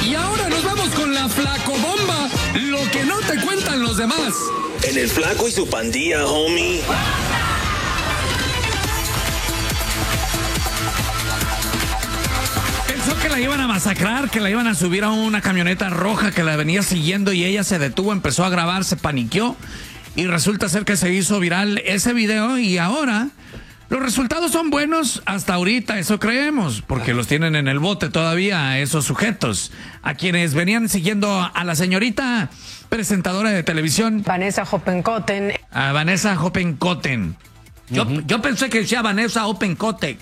Y ahora nos vamos con la flacobomba, lo que no te cuentan los demás. En el Flaco y su pandilla, homie. Pensó que la iban a masacrar, que la iban a subir a una camioneta roja que la venía siguiendo y ella se detuvo, empezó a grabar, se paniqueó y resulta ser que se hizo viral ese video y ahora los resultados son buenos hasta ahorita, eso creemos, porque los tienen en el bote todavía esos sujetos, a quienes venían siguiendo a la señorita presentadora de televisión Vanessa Hoppenkotten. A Vanessa Hoppenkotten. Yo pensé que decía Vanessa Hoppenkotten.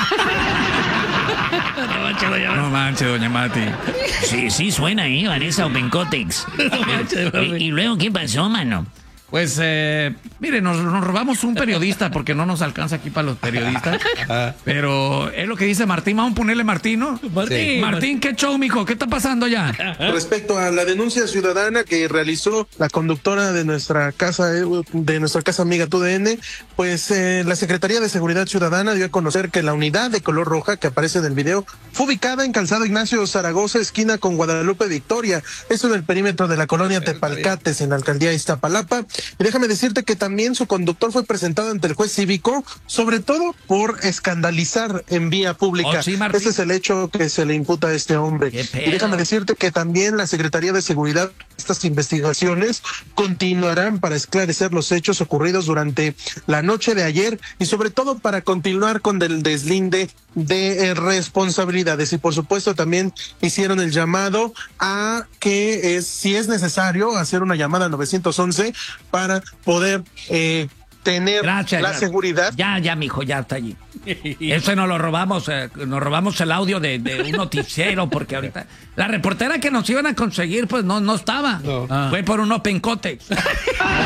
No manches, doña Mati. Sí, suena ahí, Vanessa Hoppenkotten. ¿Y luego qué pasó, mano? Pues, mire, nos robamos un periodista porque no nos alcanza aquí para los periodistas. Pero es lo que dice Martín. Vamos a ponerle Martín, ¿no? Sí. Martín, ¿qué show, mijo? ¿Qué está pasando ya? Respecto a la denuncia ciudadana que realizó la conductora de nuestra casa amiga TUDN, pues la Secretaría de Seguridad Ciudadana dio a conocer que la unidad de color roja que aparece en el video fue ubicada en Calzado Ignacio Zaragoza, esquina con Guadalupe Victoria. Esto en el perímetro de la colonia Tepalcates, en la alcaldía Iztapalapa. Y déjame decirte que también su conductor fue presentado ante el juez cívico, sobre todo por escandalizar en vía pública. Oh, sí, Martín. Ese es el hecho que se le imputa a este hombre. Y déjame decirte que también la Secretaría de Seguridad, estas investigaciones continuarán para esclarecer los hechos ocurridos durante la noche de ayer y sobre todo para continuar con el deslinde de responsabilidades. Y por supuesto también hicieron el llamado a que si es necesario hacer una llamada al 911 para poder tener la seguridad. Ya, mijo, ya está allí. Ese nos robamos el audio de un noticiero, porque ahorita la reportera que nos iban a conseguir, pues no estaba. Fue por un Hoppenkotten.